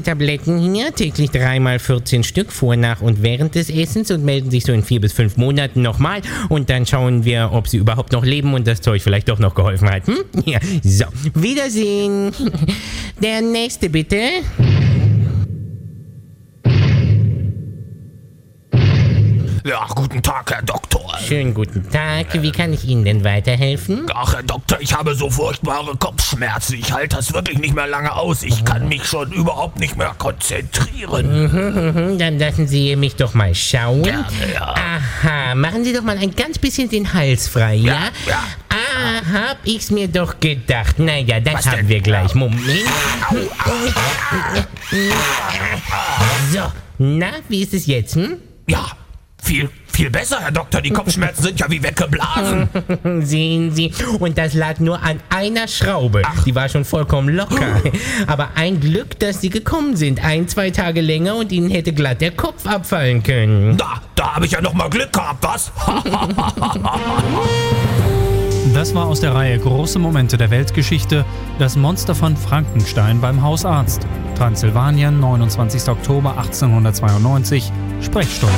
Tabletten hier, täglich 3 x 14 Stück, vor, nach und während des Essens und melden sich so in 4 bis 5 Monaten nochmal und dann schauen wir, ob sie überhaupt noch leben und das Zeug vielleicht doch noch geholfen hat. Ja, so, Wiedersehen. Der nächste bitte. Ja, guten Tag, Herr Doktor. Schönen guten Tag, wie kann ich Ihnen denn weiterhelfen? Ach, Herr Doktor, ich habe so furchtbare Kopfschmerzen. Ich halte das wirklich nicht mehr lange aus. Ich kann mich schon überhaupt nicht mehr konzentrieren. Dann lassen Sie mich doch mal schauen. Gerne, ja. Aha, machen Sie doch mal ein ganz bisschen den Hals frei, ja? Ja. Ah, hab ich's mir doch gedacht. Naja, das Was haben denn? wir gleich. Moment. So, na, wie ist es jetzt, Ja, viel besser, Herr Doktor. Die Kopfschmerzen sind ja wie weggeblasen. Sehen Sie, und das lag nur an einer Schraube. Die war schon vollkommen locker. Aber ein Glück, dass Sie gekommen sind. 1-2 Tage länger und Ihnen hätte glatt der Kopf abfallen können. Da habe ich ja noch mal Glück gehabt, was? Das war aus der Reihe Große Momente der Weltgeschichte, das Monster von Frankenstein beim Hausarzt. Transsilvanien, 29. Oktober 1892, Sprechstunde.